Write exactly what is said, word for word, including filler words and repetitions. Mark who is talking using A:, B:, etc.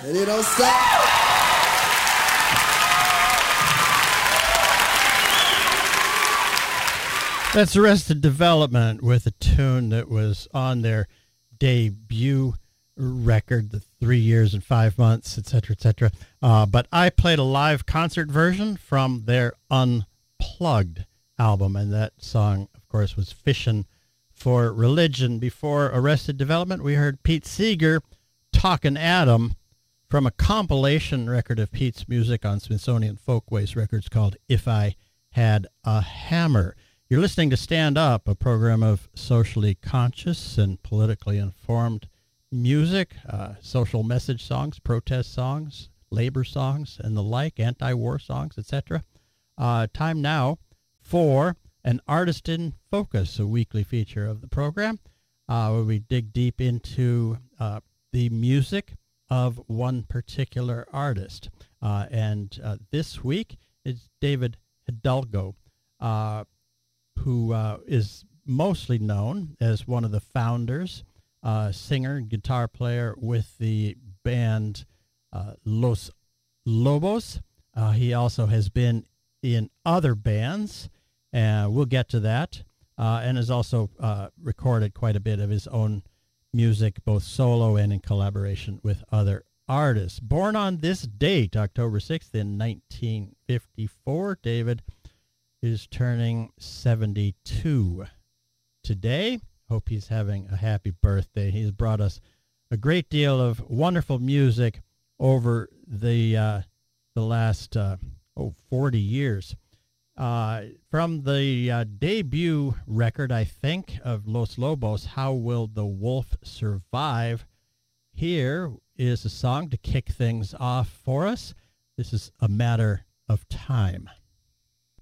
A: And it don't stop.
B: That's Arrested Development with a tune that was on their debut record, the three years and five months, et cetera, et cetera. Uh, but I played a live concert version from their Unplugged album, and that song, of course, was Fishin' for Religion. Before Arrested Development, we heard Pete Seeger, Talkin' Adam, from a compilation record of Pete's music on Smithsonian Folkways Records called If I Had a Hammer. You're listening to Stand Up, a program of socially conscious and politically informed music, uh, social message songs, protest songs, labor songs, and the like, anti-war songs, et cetera. Uh, time now for An Artist in Focus, a weekly feature of the program, uh, where we dig deep into uh, the music of one particular artist. Uh, and uh, this week is David Hidalgo, uh, who uh, is mostly known as one of the founders, uh, singer, guitar player with the band uh, Los Lobos. Uh, he also has been in other bands, and uh, we'll get to that, uh, and has also uh, recorded quite a bit of his own music, both solo and in collaboration with other artists. Born on this date, October sixth, in nineteen fifty-four, David is turning seventy-two today. Hope he's having a happy birthday. He's brought us a great deal of wonderful music over the uh, the last uh, oh forty years. Uh, from the uh, debut record, I think, of Los Lobos, How Will the Wolf Survive? Here is a song to kick things off for us. This is A Matter of Time.